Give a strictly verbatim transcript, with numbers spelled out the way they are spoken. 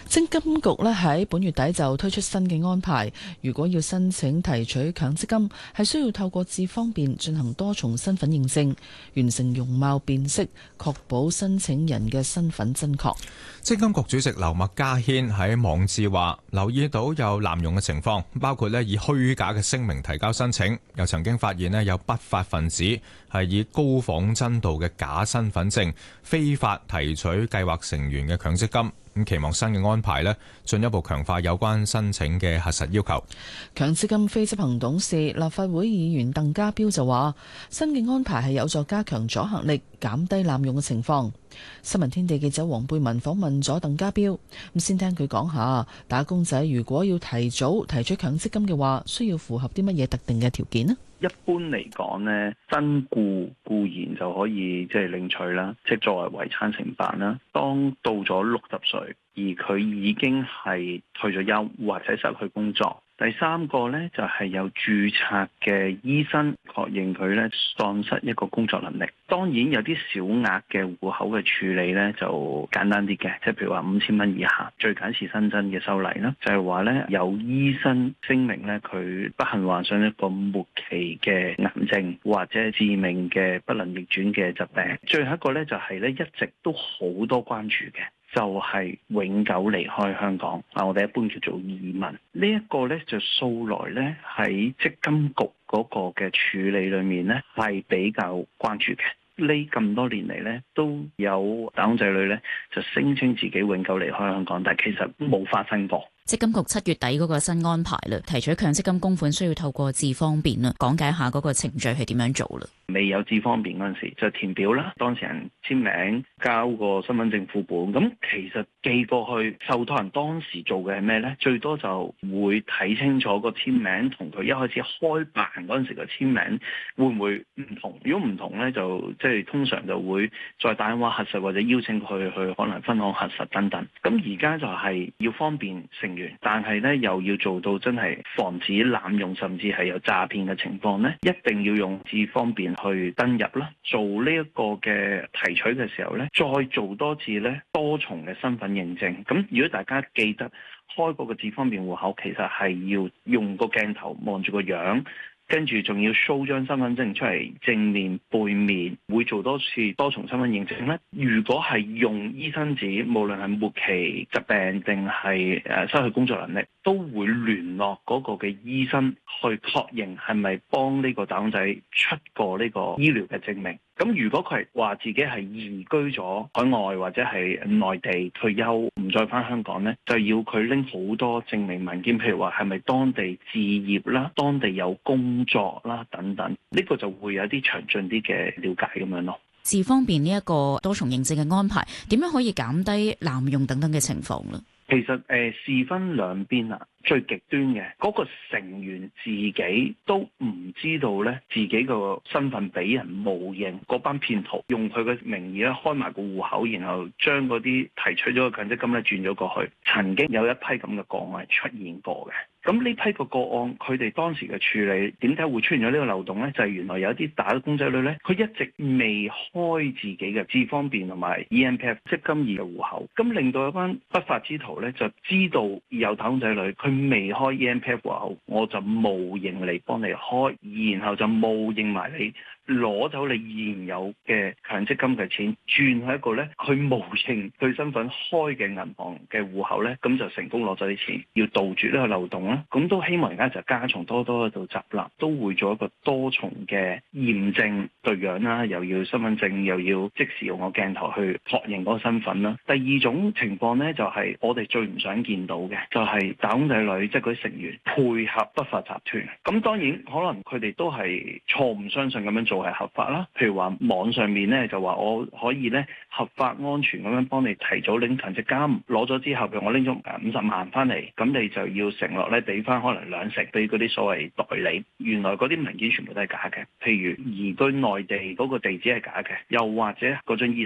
積金局咧喺本月底就推出新嘅安排，如果要申請提取強積金，係需要透過智方便進行多重身份認證，完成容貌辨識，確保申請人嘅身份真確。 積金局主席劉麥嘉軒喺網誌話，留意到有濫用嘅情況，包括咧以虛假嘅聲明提交申請，又曾經發現咧有不法分子係以高仿真度嘅假身份證非法提取計劃成員嘅強積金。咁期望新嘅安排咧，進一步強化有關申請嘅核實要求。 強積金非執行董事、立法會議員鄧家彪就話，新嘅安排係有助加強阻嚇力，減低濫用嘅情況。新聞天地記者黃貝文訪問咗鄧家彪，咁先聽佢講下，打工仔如果要提早提取強積金嘅話，需要符合啲乜嘢特定嘅條件呢？ 一般嚟講呢，新僱固然就可以即係領取啦，即係作為遺產承辦啦。當到咗六十歲，而佢已經係退咗休或者失去工作。第三個呢，就係有註冊嘅醫生確認佢呢喪失一個工作能力。當然有啲小額嘅戶口嘅處理呢，就簡單啲嘅，即係譬如話五千蚊以下。最近一次新增嘅修例呢，就係話呢，有醫生聲明呢，佢不幸患上一個末期嘅癌症或者致命嘅不能逆轉嘅疾病。最後一個呢，就係呢，一直都好多關注嘅，就係永久離開香港啊！我哋一般叫做移民。呢一個咧就素來咧喺積金局嗰個嘅處理裏面咧係比較關注嘅。呢咁多年嚟咧都有打工仔女咧就聲稱自己永久離開香港，但係其實冇發生過。 積金局七月底嗰個新安排啦，提取強積金供款需要透過智方便啦，講解下嗰個程序係點樣做啦。 未有智方便嗰陣時就填表啦，當事人簽名，交個身份證副本。咁其實寄過去，受託人當時做嘅係咩呢？最多就會睇清楚個簽名同佢一開始開辦嗰陣時個簽名會唔會唔同。如果唔同呢，就即係通常就會再打電話核實或者邀請佢去可能分行核實等等。咁而家就係要方便成員，但係呢又要做到真係防止濫用，甚至係有詐騙嘅情況呢，一定要用智方便去登入啦，做呢一個嘅提取嘅時候呢，再做多次呢多重嘅身份認證。咁如果大家記得開嗰個智方便戶口，其實係要用個鏡頭望住個樣，跟住仲要 show 張身份證出嚟，正面背面會做多次多重身份認證咧。如果係用醫生紙，無論係末期疾病定係誒失去工作能力，都會聯絡嗰個嘅醫生去確認係咪幫呢個打工仔出過呢個醫療嘅證明。咁如果佢係話自己係移居咗海外或者係內地退休唔再返香港呢，就要佢拎好多證明文件，譬如話係咪當地置業啦、當地有工作啦等等，呢個就會有一啲詳盡啲嘅了解咁樣咯。 智方便呢一個多重認證嘅安排，點樣可以減低濫用等等嘅情況呢？ 其實誒事分兩邊啊，最極端嘅嗰個成員自己都唔知道咧，自己個身份俾人冒認，嗰班騙徒用佢嘅名義咧開埋個戶口，然後將嗰啲提取咗嘅強積金咧轉咗過去。曾經有一批咁嘅個案出現過嘅。咁呢批個個案，佢哋當時嘅處理點解會出現咗呢個漏洞呢？就係原來有啲打工仔女呢，佢一直未開自己嘅智方便同埋 E M P F 積金易嘅戶口，咁令到一班不法之徒呢，就知道有打工仔女佢未開 E M P F 戶口，我就冒認嚟幫你開，然後就冒認埋你攞走你現有嘅強積金嘅錢，轉去一個呢，佢冒認佢身份開嘅銀行嘅戶口呢，咁就成功攞咗啲錢，要杜絕呢個漏洞啦。咁都希望而家就加重多多喺度集納，都會做一個多重嘅驗證對樣啦，又要身份證，又要即時用個鏡頭去確認嗰個身份啦。第二種情況呢，就係我哋最唔想見到嘅，就係打工仔女即係嗰啲成員配合不法集團。咁當然可能佢哋都係錯誤相信咁樣做係合法啦。譬如話網上面呢，就話我可以呢合法安全咁樣幫你提早拎強積金，攞咗之後譬如我拎咗五十萬翻嚟，咁你就要承諾咧俾翻可能兩成俾嗰啲所謂代理。原來嗰啲文件全部都係假嘅，譬如移居內地嗰個地址係假嘅，又或者嗰張醫